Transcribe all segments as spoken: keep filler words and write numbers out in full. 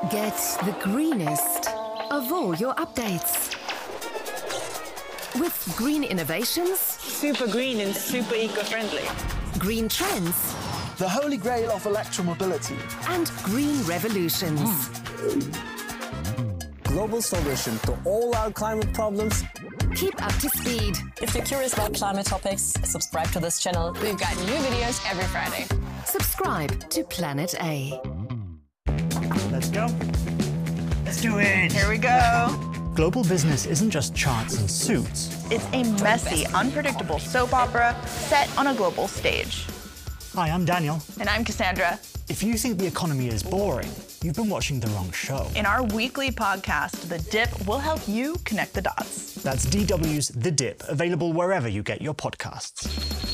Get the greenest of all your updates. With green innovations, super green and super eco-friendly. Green trends, the holy grail of electromobility, and green revolutions. Mm. Global solution to all our climate problems. Keep up to speed. If you're curious about climate topics, subscribe to this channel. We've got new videos every Friday. Subscribe to Planet A. Let's go. Let's do it. Here we go. Global business isn't just charts and suits. It's a messy, unpredictable soap opera set on a global stage. Hi, I'm Daniel. And I'm Cassandra. If you think the economy is boring, you've been watching the wrong show. In our weekly podcast, The Dip, will help you connect the dots. That's D W's The Dip, available wherever you get your podcasts.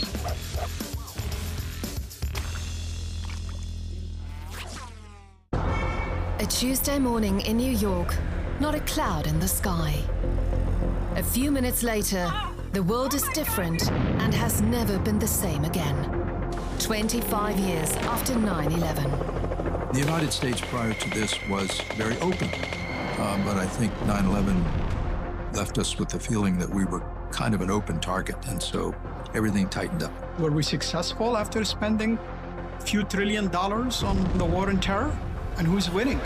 A Tuesday morning in New York, not a cloud in the sky. A few minutes later, the world is different and has never been the same again. twenty-five years after nine eleven. The United States prior to this was very open, uh, but I think nine eleven left us with the feeling that we were kind of an open target, and so everything tightened up. Were we successful after spending a few trillion dollars on the war on terror? And who's winning?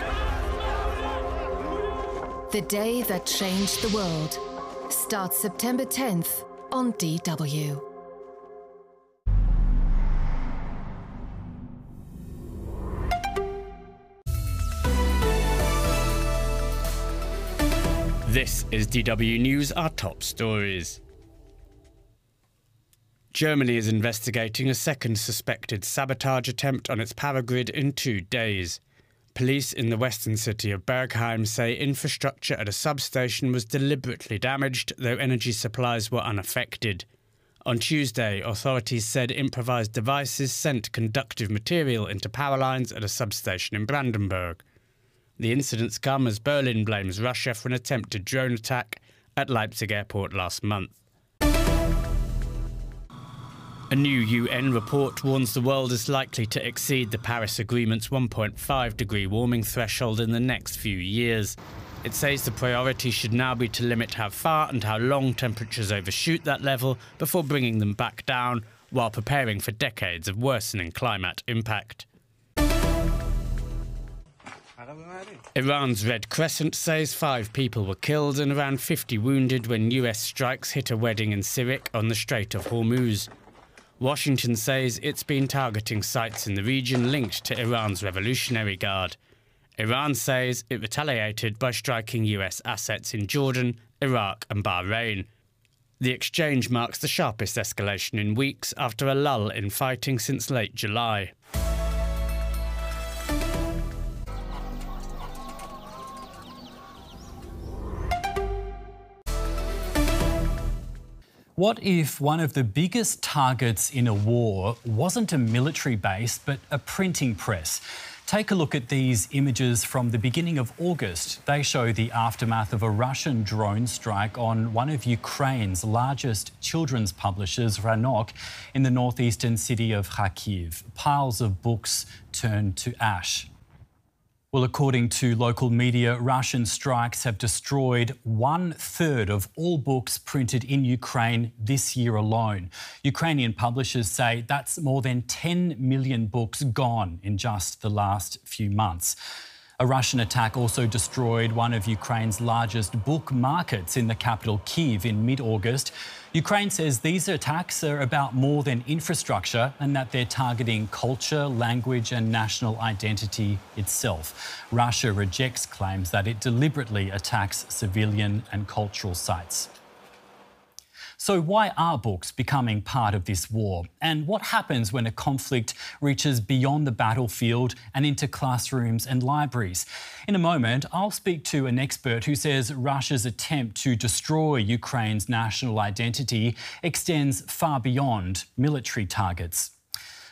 The day that changed the world starts September tenth on D W. This is D W News, our top stories. Germany is investigating a second suspected sabotage attempt on its power grid in two days. Police in the western city of Bergheim say infrastructure at a substation was deliberately damaged, though energy supplies were unaffected. On Tuesday, authorities said improvised devices sent conductive material into power lines at a substation in Brandenburg. The incidents come as Berlin blames Russia for an attempted drone attack at Leipzig airport last month. A new U N report warns the world is likely to exceed the Paris Agreement's one point five degree warming threshold in the next few years. It says the priority should now be to limit how far and how long temperatures overshoot that level before bringing them back down, while preparing for decades of worsening climate impact. Iran's Red Crescent says five people were killed and around fifty wounded when U S strikes hit a wedding in Sirik on the Strait of Hormuz. Washington says it's been targeting sites in the region linked to Iran's Revolutionary Guard. Iran says it retaliated by striking U S assets in Jordan, Iraq and Bahrain. The exchange marks the sharpest escalation in weeks after a lull in fighting since late July. What if one of the biggest targets in a war wasn't a military base, but a printing press? Take a look at these images from the beginning of August. They show the aftermath of a Russian drone strike on one of Ukraine's largest children's publishers, Ranok, in the northeastern city of Kharkiv. Piles of books turned to ash. Well, according to local media, Russian strikes have destroyed one-third of all books printed in Ukraine this year alone. Ukrainian publishers say that's more than ten million books gone in just the last few months. A Russian attack also destroyed one of Ukraine's largest book markets in the capital, Kyiv, in mid-August. Ukraine says these attacks are about more than infrastructure and that they're targeting culture, language and national identity itself. Russia rejects claims that it deliberately attacks civilian and cultural sites. So why are books becoming part of this war? And what happens when a conflict reaches beyond the battlefield and into classrooms and libraries? In a moment, I'll speak to an expert who says Russia's attempt to destroy Ukraine's national identity extends far beyond military targets.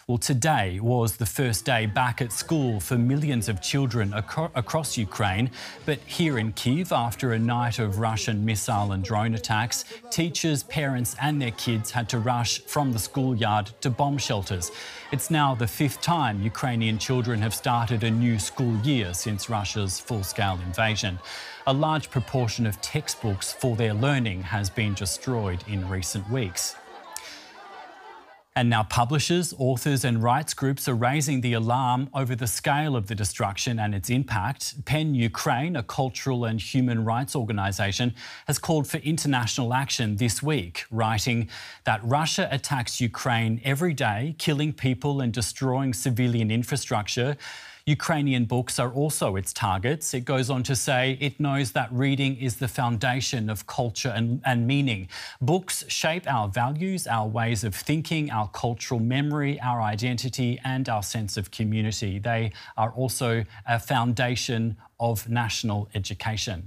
Well, today was the first day back at school for millions of children acro- across Ukraine. But here in Kyiv, after a night of Russian missile and drone attacks, teachers, parents and their kids had to rush from the schoolyard to bomb shelters. It's now the fifth time Ukrainian children have started a new school year since Russia's full-scale invasion. A large proportion of textbooks for their learning has been destroyed in recent weeks. And now publishers, authors and rights groups are raising the alarm over the scale of the destruction and its impact. PEN Ukraine, a cultural and human rights organisation, has called for international action this week, writing that Russia attacks Ukraine every day, killing people and destroying civilian infrastructure. Ukrainian books are also its targets. It goes on to say it knows that reading is the foundation of culture and, and meaning. Books shape our values, our ways of thinking, our cultural memory, our identity and our sense of community. They are also a foundation of national education.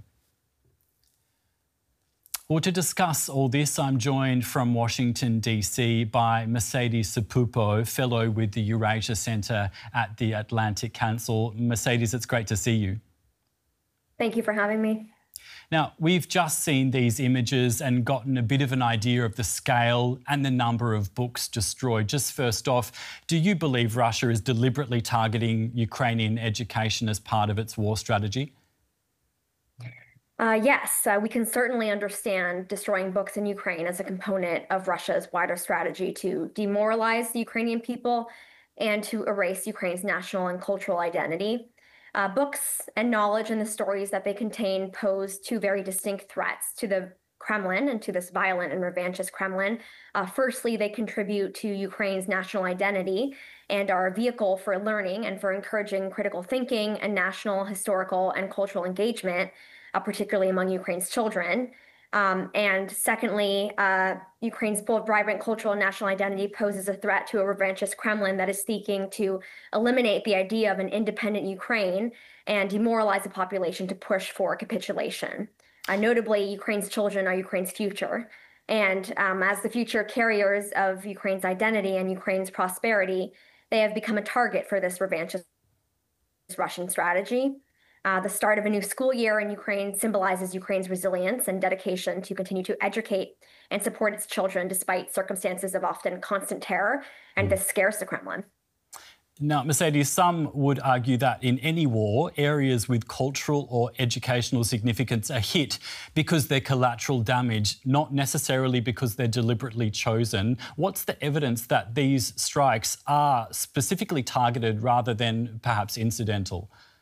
Well, to discuss all this, I'm joined from Washington, D C by Mercedes Sapupo, fellow with the Eurasia Centre at the Atlantic Council. Mercedes, it's great to see you. Thank you for having me. Now, we've just seen these images and gotten a bit of an idea of the scale and the number of books destroyed. Just first off, do you believe Russia is deliberately targeting Ukrainian education as part of its war strategy? Uh, yes, uh, we can certainly understand destroying books in Ukraine as a component of Russia's wider strategy to demoralize the Ukrainian people and to erase Ukraine's national and cultural identity. Uh, books and knowledge and the stories that they contain pose two very distinct threats to the Kremlin and to this violent and revanchist Kremlin. Uh, firstly, they contribute to Ukraine's national identity and are a vehicle for learning and for encouraging critical thinking and national, historical, and cultural engagement, Uh, particularly among Ukraine's children. Um, and secondly, uh, Ukraine's bold, vibrant cultural and national identity poses a threat to a revanchist Kremlin that is seeking to eliminate the idea of an independent Ukraine and demoralize the population to push for capitulation. Uh, notably, Ukraine's children are Ukraine's future. And um, as the future carriers of Ukraine's identity and Ukraine's prosperity, they have become a target for this revanchist Russian strategy. Uh, the start of a new school year in Ukraine symbolizes Ukraine's resilience and dedication to continue to educate and support its children despite circumstances of often constant terror, and this scares the Kremlin. Now, Mercedes, some would argue that in any war, areas with cultural or educational significance are hit because they're collateral damage, not necessarily because they're deliberately chosen. What's the evidence that these strikes are specifically targeted rather than perhaps incidental?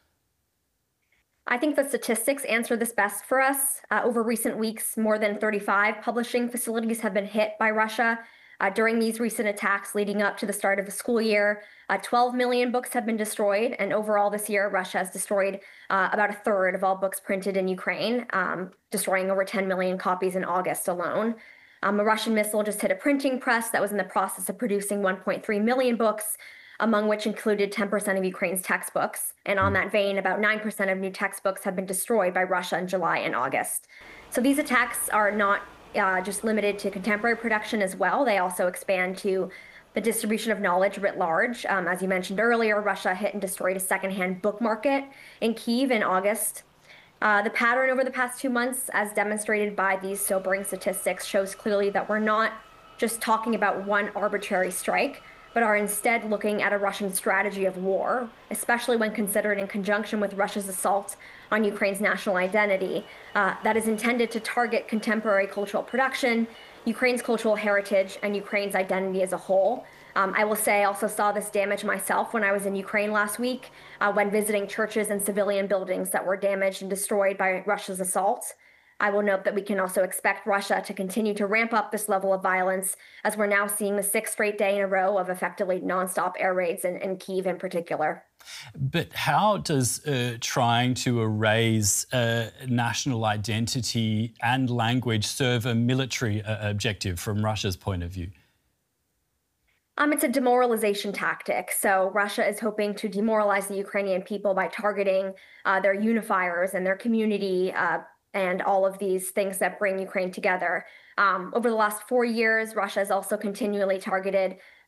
I think the statistics answer this best for us. Uh, over recent weeks, more than thirty-five publishing facilities have been hit by Russia. Uh, during these recent attacks leading up to the start of the school year, uh, twelve million books have been destroyed. And overall this year, Russia has destroyed uh, about a third of all books printed in Ukraine, um, destroying over ten million copies in August alone. Um, a Russian missile just hit a printing press that was in the process of producing one point three million books, among which included ten percent of Ukraine's textbooks. And on that vein, about nine percent of new textbooks have been destroyed by Russia in July and August. So these attacks are not uh, just limited to contemporary production as well. They also expand to the distribution of knowledge writ large. Um, as you mentioned earlier, Russia hit and destroyed a secondhand book market in Kyiv in August. Uh, the pattern over the past two months, as demonstrated by these sobering statistics, shows clearly that we're not just talking about one arbitrary strike, but are instead looking at a Russian strategy of war, especially when considered in conjunction with Russia's assault on Ukraine's national identity, uh, that is intended to target contemporary cultural production, Ukraine's cultural heritage, and Ukraine's identity as a whole. Um, I will say I also saw this damage myself when I was in Ukraine last week, uh, when visiting churches and civilian buildings that were damaged and destroyed by Russia's assault. I will note that we can also expect Russia to continue to ramp up this level of violence, as we're now seeing the sixth straight day in a row of effectively nonstop air raids in, in Kyiv in particular. But how does uh, trying to erase uh, national identity and language serve a military uh, objective from Russia's point of view? Um, it's a demoralization tactic. So Russia is hoping to demoralize the Ukrainian people by targeting uh, their unifiers and their community uh, and all of these things that bring Ukraine together. Um, over the last four years, Russia has also continually targeted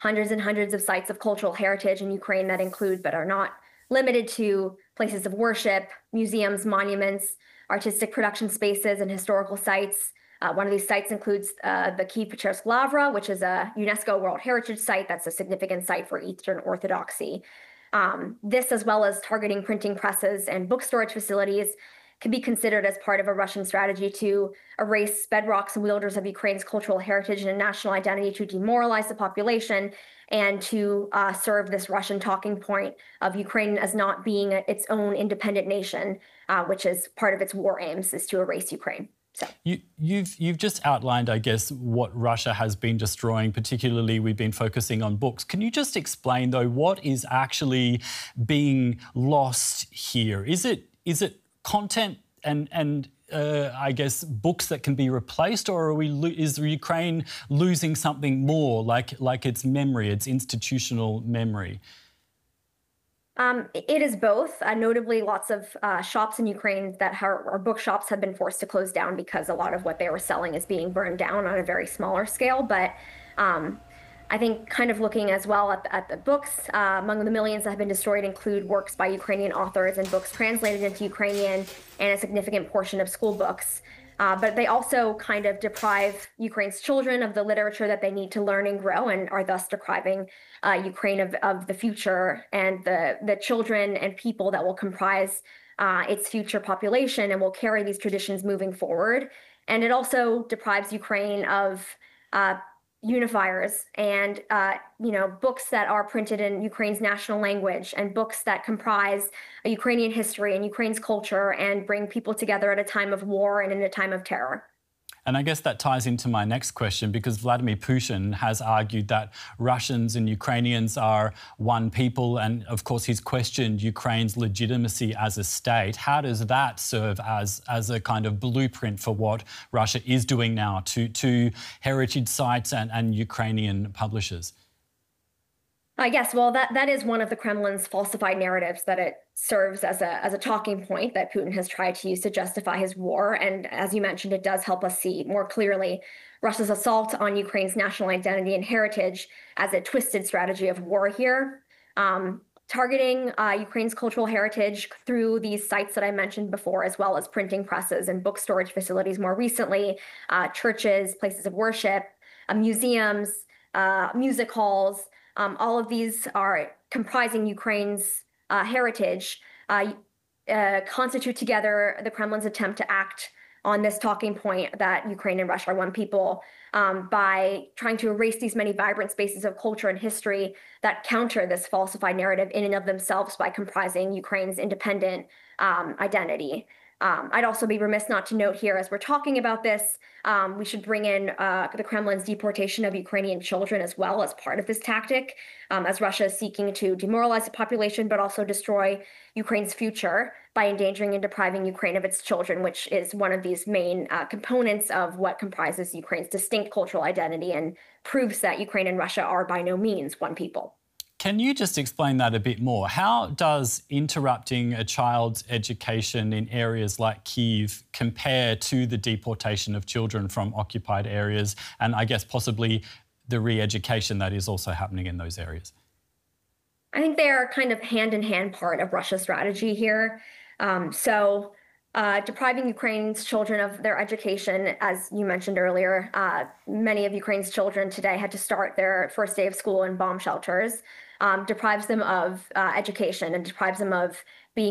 hundreds and hundreds of sites of cultural heritage in Ukraine that include but are not limited to places of worship, museums, monuments, artistic production spaces, and historical sites. Uh, one of these sites includes uh, the Kiev-Pechersk Lavra, which is a UNESCO World Heritage Site. That's a significant site for Eastern Orthodoxy. Um, this, as well as targeting printing presses and book storage facilities, can be considered as part of a Russian strategy to erase bedrocks and wielders of Ukraine's cultural heritage and national identity, to demoralize the population, and to uh, serve this Russian talking point of Ukraine as not being a, its own independent nation, uh, which is part of its war aims, is to erase Ukraine. So. You, you've you've just outlined, I guess, what Russia has been destroying. Particularly, we've been focusing on books. Can you just explain, though, what is actually being lost here? Is it is it content and and uh, I guess books that can be replaced, or are we lo- is Ukraine losing something more, like like its memory, its institutional memory? Um, it is both. Uh, notably, lots of uh, shops in Ukraine that are, are bookshops have been forced to close down because a lot of what they were selling is being burned down on a very smaller scale. But um, I think kind of looking as well at, at the books, uh, among the millions that have been destroyed include works by Ukrainian authors and books translated into Ukrainian, and a significant portion of school books. Uh, but they also kind of deprive Ukraine's children of the literature that they need to learn and grow, and are thus depriving uh, Ukraine of, of the future and the, the children and people that will comprise uh, its future population and will carry these traditions moving forward. And it also deprives Ukraine of uh, unifiers and uh, you know, books that are printed in Ukraine's national language, and books that comprise a Ukrainian history and Ukraine's culture and bring people together at a time of war and in a time of terror. And I guess that ties into my next question, because Vladimir Putin has argued that Russians and Ukrainians are one people, and of course he's questioned Ukraine's legitimacy as a state. How does that serve as, as a kind of blueprint for what Russia is doing now to, to heritage sites and, and Ukrainian publishers? Uh, yes, well, that, that is one of the Kremlin's falsified narratives that it serves as a as a talking point that Putin has tried to use to justify his war. And as you mentioned, it does help us see more clearly Russia's assault on Ukraine's national identity and heritage as a twisted strategy of war here, um, targeting uh, Ukraine's cultural heritage through these sites that I mentioned before, as well as printing presses and book storage facilities more recently, uh, churches, places of worship, uh, museums, uh, music halls. Um, all of these are comprising Ukraine's uh, heritage, uh, uh, constitute together the Kremlin's attempt to act on this talking point that Ukraine and Russia are one people, um, by trying to erase these many vibrant spaces of culture and history that counter this falsified narrative in and of themselves by comprising Ukraine's independent um, identity. Um, I'd also be remiss not to note here, as we're talking about this, um, we should bring in uh, the Kremlin's deportation of Ukrainian children as well as part of this tactic, um, as Russia is seeking to demoralize the population, but also destroy Ukraine's future by endangering and depriving Ukraine of its children, which is one of these main uh, components of what comprises Ukraine's distinct cultural identity and proves that Ukraine and Russia are by no means one people. Can you just explain that a bit more? How does interrupting a child's education in areas like Kyiv compare to the deportation of children from occupied areas, and I guess possibly the re-education that is also happening in those areas? I think they are kind of hand-in-hand part of Russia's strategy here. Um, so uh, depriving Ukraine's children of their education, as you mentioned earlier, uh, many of Ukraine's children today had to start their first day of school in bomb shelters. Um, deprives them of uh, education and deprives them of being